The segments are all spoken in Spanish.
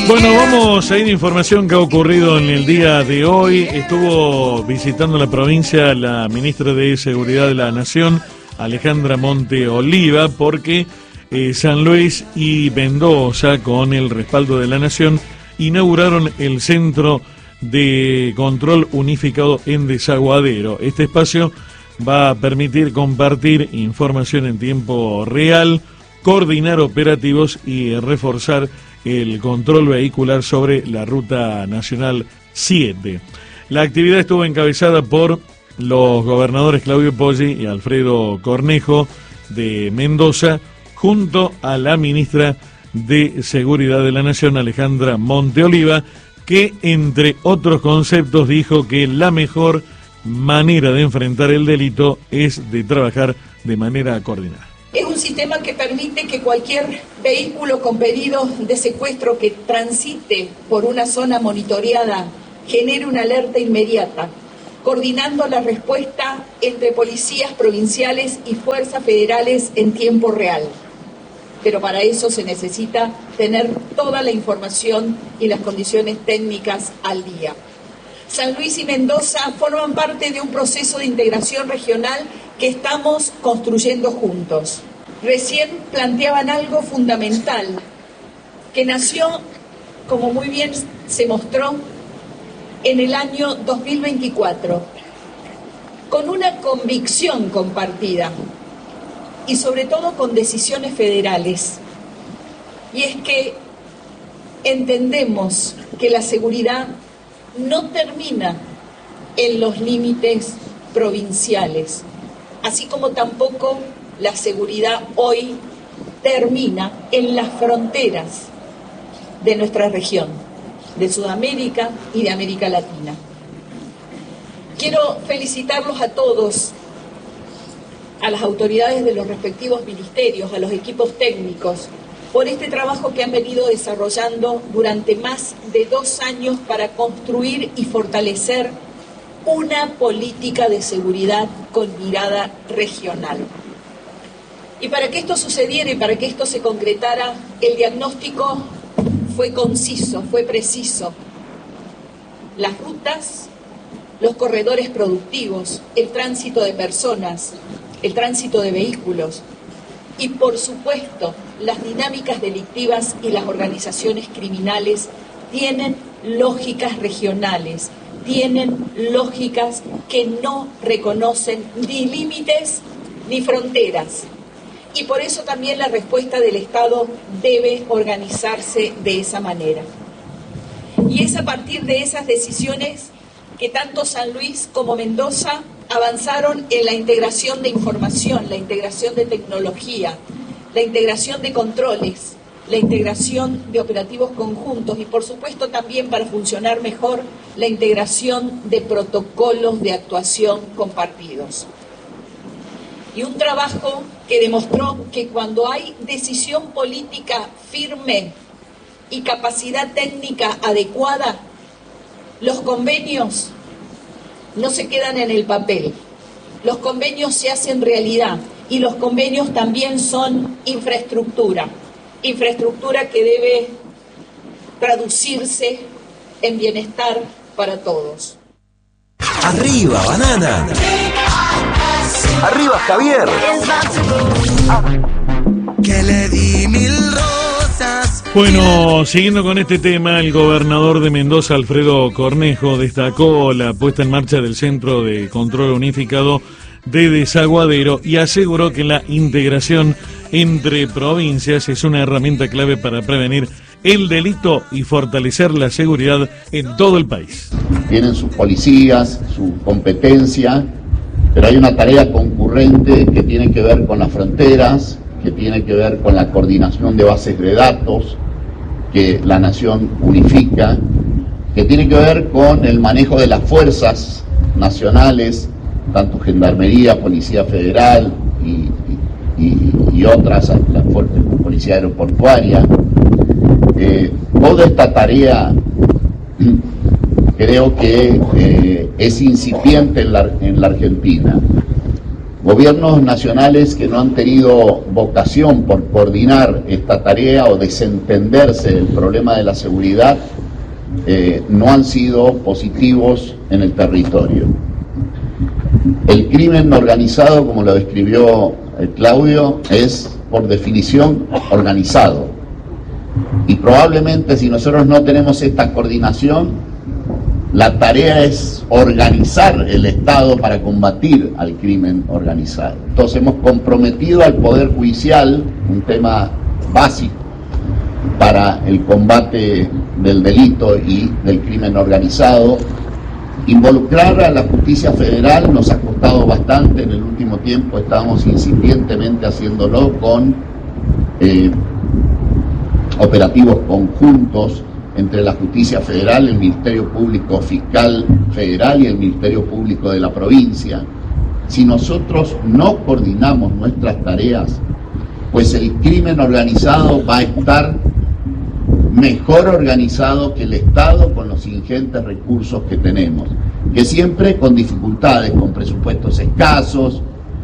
Bueno, vamos a ir a información que ha ocurrido en el día de hoy. Estuvo visitando la provincia la ministra de Seguridad de la Nación, Alejandra Monte Oliva, porque San Luis y Mendoza, con el respaldo de la Nación, inauguraron el Centro de Control Unificado en Desaguadero. Este espacio va a permitir compartir información en tiempo real, coordinar operativos y reforzar el control vehicular sobre la Ruta Nacional 7. La actividad estuvo encabezada por los gobernadores Claudio Poggi y Alfredo Cornejo de Mendoza, junto a la ministra de Seguridad de la Nación, Alejandra Monte Oliva, que entre otros conceptos dijo que la mejor manera de enfrentar el delito es de trabajar de manera coordinada. Es un sistema que permite que cualquier vehículo con pedido de secuestro que transite por una zona monitoreada genere una alerta inmediata, coordinando la respuesta entre policías provinciales y fuerzas federales en tiempo real. Pero para eso se necesita tener toda la información y las condiciones técnicas al día. San Luis y Mendoza forman parte de un proceso de integración regional que estamos construyendo juntos. Recién planteaban algo fundamental, que nació, como muy bien se mostró, en el año 2024, con una convicción compartida y sobre todo con decisiones federales. Y es que entendemos que la seguridad no termina en los límites provinciales, así como tampoco la seguridad hoy termina en las fronteras de nuestra región, de Sudamérica y de América Latina. Quiero felicitarlos a todos, a las autoridades de los respectivos ministerios, a los equipos técnicos, por este trabajo que han venido desarrollando durante más de 2 años para construir y fortalecer una política de seguridad con mirada regional. Y para que esto sucediera y para que esto se concretara, el diagnóstico fue conciso, fue preciso. Las rutas, los corredores productivos, el tránsito de personas, el tránsito de vehículos y, por supuesto, las dinámicas delictivas y las organizaciones criminales tienen lógicas regionales, tienen lógicas que no reconocen ni límites ni fronteras. Y por eso también la respuesta del Estado debe organizarse de esa manera. Y es a partir de esas decisiones que tanto San Luis como Mendoza avanzaron en la integración de información, la integración de tecnología, la integración de controles, la integración de operativos conjuntos y, por supuesto, también para funcionar mejor, la integración de protocolos de actuación compartidos. Y un trabajo que demostró que cuando hay decisión política firme y capacidad técnica adecuada, los convenios no se quedan en el papel, los convenios se hacen realidad y los convenios también son infraestructura que debe traducirse en bienestar para todos. ¡Arriba, banana! ¡Arriba, Javier! Que le di 1000 rosas. Bueno, siguiendo con este tema, el gobernador de Mendoza, Alfredo Cornejo, destacó la puesta en marcha del Centro de Control Unificado de Desaguadero y aseguró que la integración entre provincias es una herramienta clave para prevenir el delito y fortalecer la seguridad en todo el país. Tienen sus policías, su competencia, pero hay una tarea concurrente que tiene que ver con las fronteras, que tiene que ver con la coordinación de bases de datos que la Nación unifica, que tiene que ver con el manejo de las fuerzas nacionales, tanto Gendarmería, Policía Federal y otras, la Policía Aeroportuaria. Toda esta tarea creo que es incipiente en la Argentina. Gobiernos nacionales que no han tenido vocación por coordinar esta tarea o desentenderse del problema de la seguridad no han sido positivos en el territorio. El crimen organizado, como lo describió Claudio, es por definición organizado. Y probablemente si nosotros no tenemos esta coordinación, la tarea es organizar el Estado para combatir al crimen organizado. Entonces hemos comprometido al Poder Judicial, un tema básico para el combate del delito y del crimen organizado. Involucrar a la justicia federal nos ha costado bastante. En el último tiempo estamos incipientemente haciéndolo con operativos conjuntos entre la Justicia Federal, el Ministerio Público Fiscal Federal y el Ministerio Público de la provincia. Si nosotros no coordinamos nuestras tareas, pues el crimen organizado va a estar mejor organizado que el Estado con los ingentes recursos que tenemos, que siempre con dificultades, con presupuestos escasos,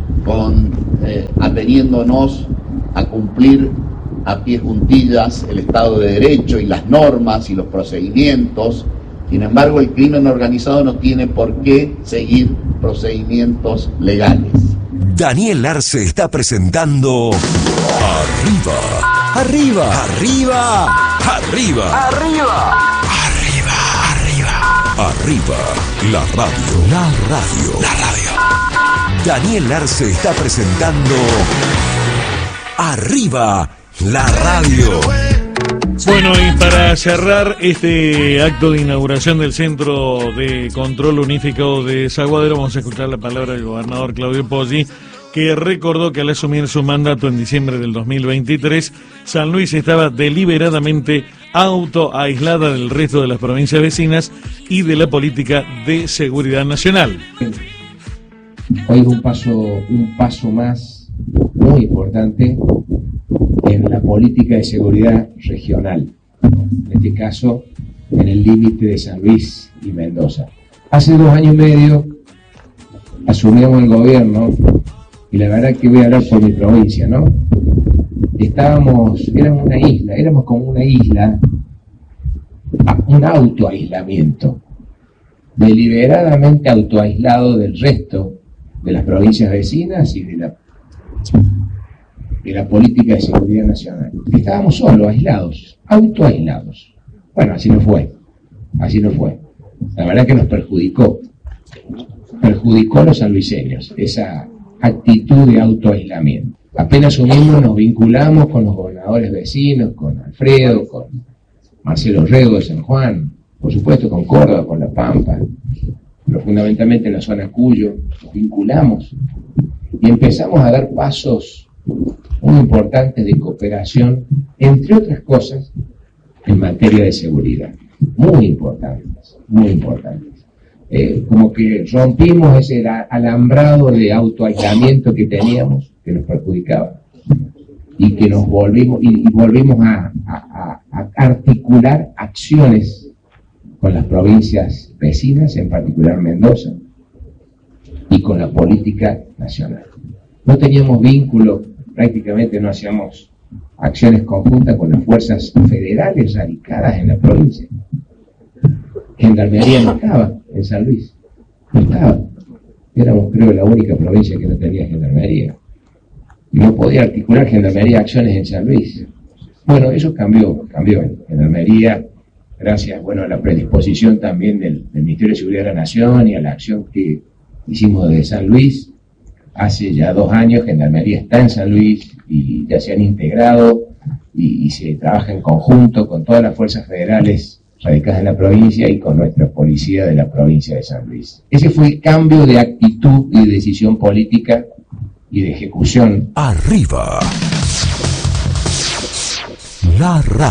ateniéndonos a cumplir a pie juntillas el Estado de Derecho y las normas y los procedimientos. Sin embargo, el crimen organizado no tiene por qué seguir procedimientos legales. Daniel Arce está presentando Arriba, Arriba, Arriba, Arriba, Arriba, Arriba, Arriba, Arriba, la radio. Daniel Arce está presentando Arriba, la radio. Bueno, y para cerrar este acto de inauguración del Centro de Control Unificado de Desaguadero, vamos a escuchar la palabra del gobernador Claudio Poggi, que recordó que al asumir su mandato en diciembre del 2023, San Luis estaba deliberadamente autoaislada del resto de las provincias vecinas y de la política de seguridad nacional. Hoy es un paso más muy importante en la política de seguridad regional, en este caso en el límite de San Luis y Mendoza. Hace 2 años y medio asumimos el gobierno y la verdad que voy a hablar por mi provincia, ¿no? Éramos como una isla, un autoaislamiento, deliberadamente autoaislado del resto de las provincias vecinas y de la política de seguridad nacional. Estábamos solos, aislados, autoaislados. Bueno, así no fue. La verdad que nos perjudicó a los sanluiseños esa actitud de autoaislamiento. Apenas asumimos, nos vinculamos con los gobernadores vecinos, con Alfredo, con Marcelo Rego de San Juan, por supuesto con Córdoba, con La Pampa, pero fundamentalmente en la zona Cuyo, nos vinculamos y empezamos a dar pasos muy importantes de cooperación, entre otras cosas, en materia de seguridad. Muy importantes. Como que rompimos ese alambrado de autoaislamiento que teníamos, que nos perjudicaba, y que nos volvimos a articular acciones con las provincias vecinas, en particular Mendoza, y con la política nacional. No teníamos vínculo, prácticamente no hacíamos acciones conjuntas con las fuerzas federales radicadas en la provincia. Gendarmería no estaba en San Luis, no estaba. Éramos, creo, la única provincia que no tenía gendarmería. No podía articular gendarmería acciones en San Luis. Bueno, eso cambió. Gendarmería, gracias, a la predisposición también del Ministerio de Seguridad de la Nación y a la acción que hicimos desde San Luis. Hace ya 2 años Gendarmería está en San Luis y ya se han integrado y se trabaja en conjunto con todas las fuerzas federales radicadas en la provincia y con nuestra policía de la provincia de San Luis. Ese fue el cambio de actitud y de decisión política y de ejecución. Arriba, la radio.